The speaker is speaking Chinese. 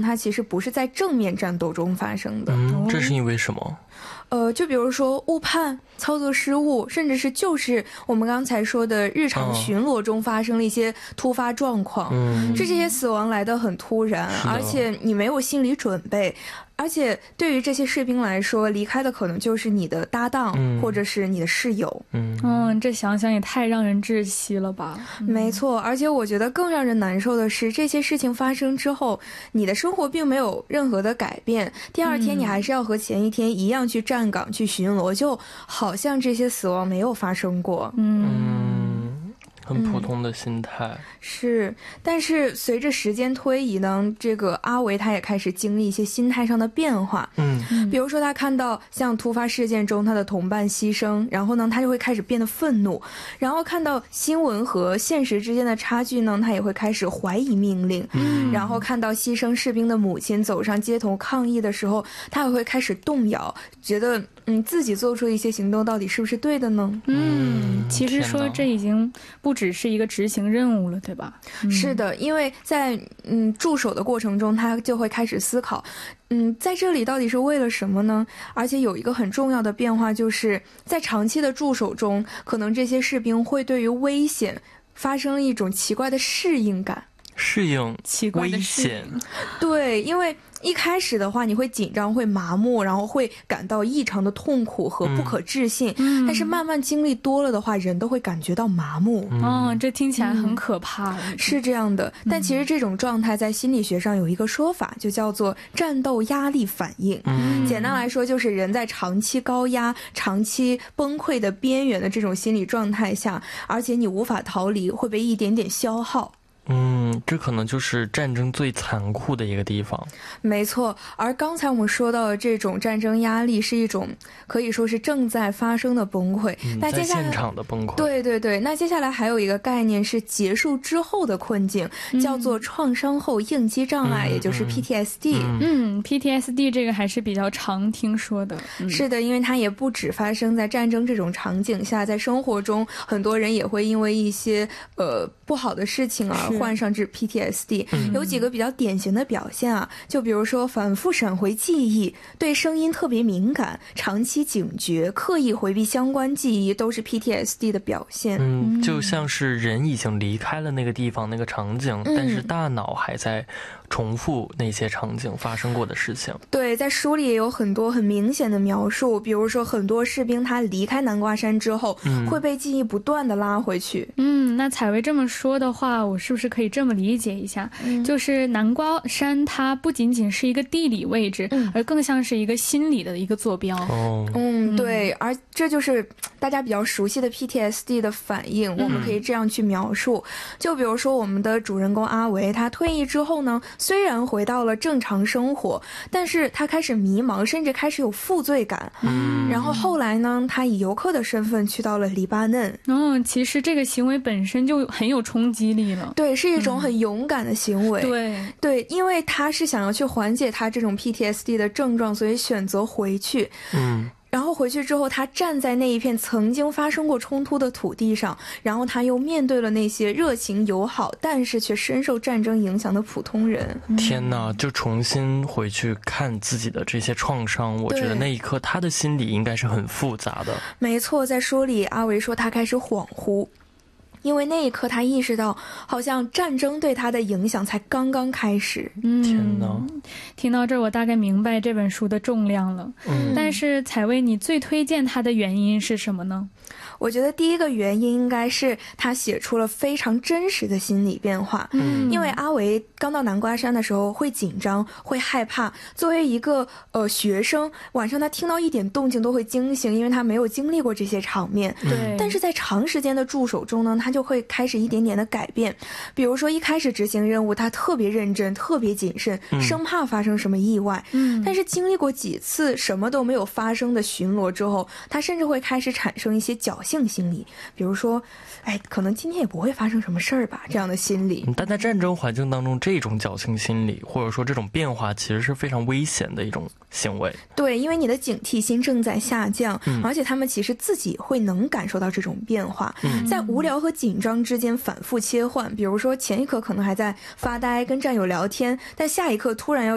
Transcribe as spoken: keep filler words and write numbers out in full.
它其实不是在正面战斗中发生的。 嗯，这是因为什么？ 呃，就比如说误判、操作失误，甚至是就是我们刚才说的日常巡逻中发生了一些突发状况， 嗯， 这些死亡来得很突然，而且你没有心理准备。而且对于这些士兵来说，离开的可能就是你的搭档、嗯、或者是你的室友。 嗯嗯，这想想也太让人窒息了吧。 嗯、没错，而且我觉得更让人难受的是，这些事情发生之后，你的生活并没有任何的改变，第二天你还是要和前一天一样去站岗去巡逻，就好像这些死亡没有发生过。 嗯，很普通的心态、嗯、 是，但是随着时间推移呢，这个阿维他也开始经历一些心态上的变化。 嗯， 比如说他看到像突发事件中他的同伴牺牲，然后呢他就会开始变得愤怒，然后看到新闻和现实之间的差距呢，他也会开始怀疑命令。嗯，然后看到牺牲士兵的母亲走上街头抗议的时候，他也会开始动摇，觉得嗯自己做出一些行动到底是不是对的呢？ 嗯，其实说这已经不只是一个执行任务了，对吧？ 嗯、是的，因为在嗯驻守的过程中，他就会开始思考，嗯，在这里到底是为了什么呢？而且有一个很重要的变化，就是在长期的驻守中，可能这些士兵会对于危险发生了一种奇怪的适应感。 适应奇怪的危险， 对，因为一开始的话你会紧张会麻木，然后会感到异常的痛苦和不可置信、嗯、但是慢慢经历多了的话，人都会感觉到麻木。 嗯、哦，这听起来很可怕、 嗯、是这样的，但其实这种状态在心理学上有一个说法，就叫做战斗压力反应、嗯、简单来说就是人在长期高压长期崩溃的边缘的这种心理状态下，而且你无法逃离，会被一点点消耗。 嗯，这可能就是战争最残酷的一个地方。 没错，而刚才我们说到的这种战争压力是一种可以说是正在发生的崩溃、 嗯、 那接下来在现场的崩溃。 对对对，那接下来还有一个概念是结束之后的困境、嗯、叫做创伤后应激障碍、嗯、也就是 P T S D。 嗯, 嗯 P T S D 这个还是比较常听说的、 嗯、是的，因为它也不只发生在战争这种场景下，在生活中很多人也会因为一些呃不好的事情啊患上这 P T S D、嗯、有几个比较典型的表现啊，就比如说反复闪回记忆，对声音特别敏感，长期警觉，刻意回避相关记忆，都是 P T S D 的表现。 嗯，就像是人已经离开了那个地方那个场景、嗯、但是大脑还在重复那些场景发生过的事情。 对，在书里也有很多很明显的描述，比如说很多士兵他离开南瓜山之后、嗯、会被记忆不断的拉回去。 嗯，那采薇这么说的话，我是不是可以这么理解一下、嗯、就是南瓜山它不仅仅是一个地理位置、嗯、而更像是一个心理的一个坐标。 哦， 嗯，对，而这就是大家比较熟悉的 P T S D 的反应、嗯、我们可以这样去描述，就比如说我们的主人公阿维，他退役之后呢，虽然回到了正常生活，但是他开始迷茫，甚至开始有负罪感。嗯，然后后来呢，他以游客的身份去到了黎巴嫩。 嗯，其实这个行为本身就很有冲击力了。 对，是一种很勇敢的行为。 嗯、对对，因为他是想要去缓解他这种 P T S D 的症状，所以选择回去。 嗯。 然后回去之后，他站在那一片曾经发生过冲突的土地上，然后他又面对了那些热情友好但是却深受战争影响的普通人。 天哪，就重新回去看自己的这些创伤，我觉得那一刻他的心理应该是很复杂的。 没错，在书里阿维说他开始恍惚，因为那一刻他意识到好像战争对他的影响才刚刚开始。 嗯， 天哪， 听到这我大概明白这本书的重量了。嗯，但是采薇，你最推荐它的原因是什么呢？ 我觉得第一个原因应该是他写出了非常真实的心理变化。嗯，因为阿维刚到南瓜山的时候会紧张会害怕，作为一个呃学生，晚上他听到一点动静都会惊醒，因为他没有经历过这些场面。 对， 但是在长时间的驻守中呢，他就会开始一点点的改变。比如说一开始执行任务他特别认真特别谨慎、嗯、生怕发生什么意外。嗯，但是经历过几次什么都没有发生的巡逻之后，他甚至会开始产生一些侥幸心理，比如说哎，可能今天也不会发生什么事儿吧，这样的心理。 但在战争环境当中，这种侥幸心理或者说这种变化其实是非常危险的一种行为。 对，因为你的警惕心正在下降、嗯、而且他们其实自己会能感受到这种变化、嗯、在无聊和紧张之间反复切换，比如说前一刻可能还在发呆跟战友聊天，但下一刻突然要